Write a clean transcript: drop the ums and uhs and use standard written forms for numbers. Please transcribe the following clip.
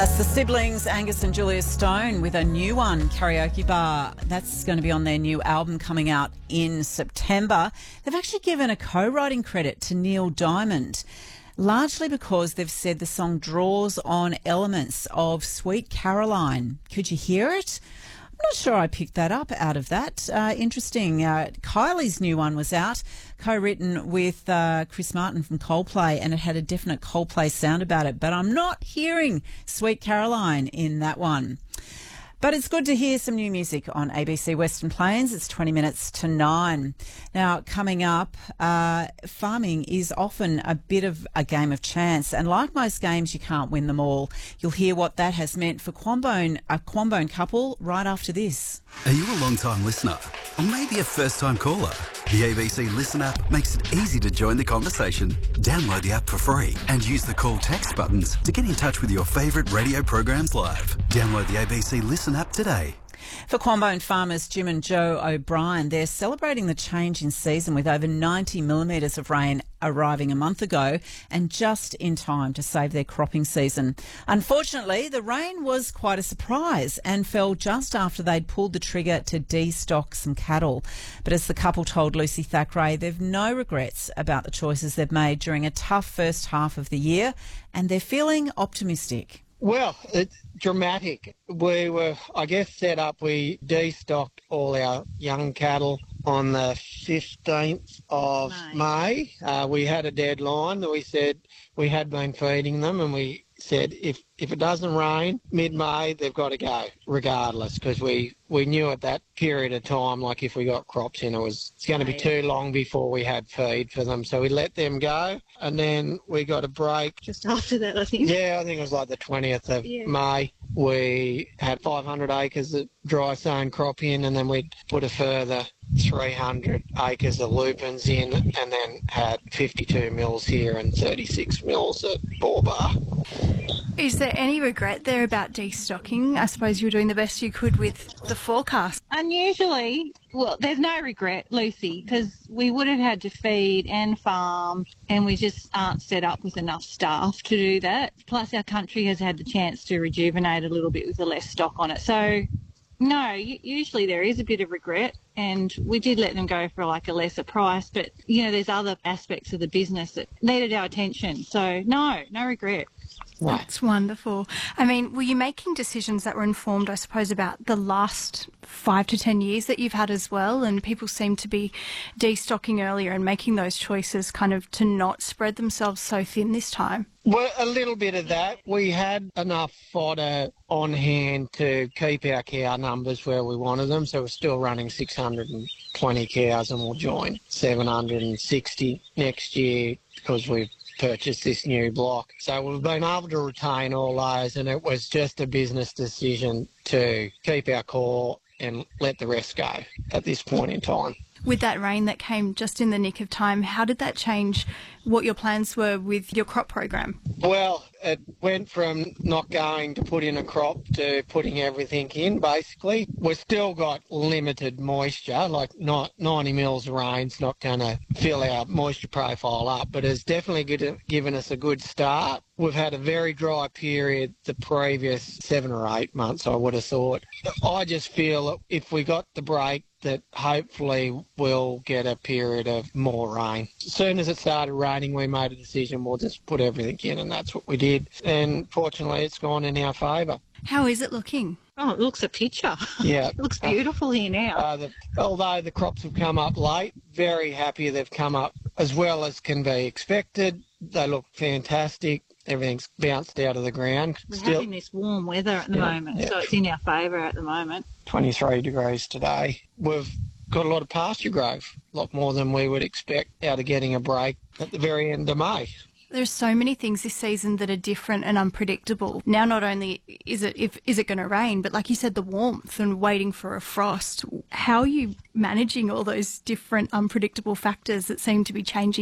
That's the siblings, Angus and Julia Stone, with a new one, Karaoke Bar. That's going to be on their new album coming out in September. They've actually given a co-writing credit to Neil Diamond, largely because they've said the song draws on elements of Sweet Caroline. Could you hear it? I'm not sure I picked that up out of that. Interesting. Kylie's new one was out, co-written with Chris Martin from Coldplay, and it had a definite Coldplay sound about it. But I'm not hearing Sweet Caroline in that one. But it's good to hear some new music on ABC Western Plains. It's 20 minutes to 9. Now, coming up, farming is often a bit of a game of chance. And like most games, you can't win them all. You'll hear what that has meant for a Quambone couple right after this. Are you a long-time listener? Or maybe a first-time caller? The ABC Listen app makes it easy to join the conversation. Download the app for free and use the call text buttons to get in touch with your favourite radio programs live. Download the ABC Listen app today. For Quambone farmers Jim and Joe O'Brien, they're celebrating the change in season with over 90 millimetres of rain arriving a month ago and just in time to save their cropping season. Unfortunately, the rain was quite a surprise and fell just after they'd pulled the trigger to destock some cattle. But as the couple told Lucy Thackeray, they've no regrets about the choices they've made during a tough first half of the year, and they're feeling optimistic. Well, it's dramatic. We were, set up. We destocked all our young cattle on the 15th of May. We had a deadline that we said we had been feeding them, and we said if it doesn't rain mid-May, they've got to go regardless, because we knew at that period of time, like if we got crops in, it's going to be too long before we had feed for them. So we let them go, and then we got a break. Just after that, I think. Yeah, I think it was like the 20th of May. We had 500 acres of dry sown crop in, and then we put a further 300 acres of lupins in, and then had 52 mils here and 36 mils at Borbar. Is there any regret there about destocking? I suppose you were doing the best you could with the forecast. Unusually, well, there's no regret, Lucy, because we would have had to feed and farm, and we just aren't set up with enough staff to do that. Plus, our country has had the chance to rejuvenate a little bit with the less stock on it. So, no, usually there is a bit of regret, and we did let them go for like a lesser price, but, there's other aspects of the business that needed our attention. So, no regret. That's wonderful. I mean, were you making decisions that were informed, I suppose, about the last 5 to 10 years that you've had as well? And people seem to be destocking earlier and making those choices kind of to not spread themselves so thin this time. Well, a little bit of that. We had enough fodder on hand to keep our cow numbers where we wanted them, so we're still running 620 cows, and we'll join 760 next year because we've purchased this new block. So we've been able to retain all those, and it was just a business decision to keep our core and let the rest go at this point in time. With that rain that came just in the nick of time, how did that change what your plans were with your crop program? Well, it went from not going to put in a crop to putting everything in, basically. We've still got limited moisture, like not 90 mils of rain's not going to fill our moisture profile up, but it's definitely given us a good start. We've had a very dry period the previous 7 or 8 months, I would have thought. I just feel that if we got the break, that hopefully we'll get a period of more rain. As soon as it started raining, we made a decision, we'll just put everything in, and that's what we did. And fortunately, it's gone in our favour. How is it looking? Oh, it looks a picture. Yeah. It looks beautiful here now. Although the crops have come up late, very happy they've come up as well as can be expected. They look fantastic. Everything's bounced out of the ground. We're having this warm weather at the moment, so it's in our favour at the moment. 23 degrees today. We've got a lot of pasture growth, a lot more than we would expect out of getting a break at the very end of May. There's so many things this season that are different and unpredictable. Now, not only is it going to rain, but like you said, the warmth and waiting for a frost. How are you managing all those different unpredictable factors that seem to be changing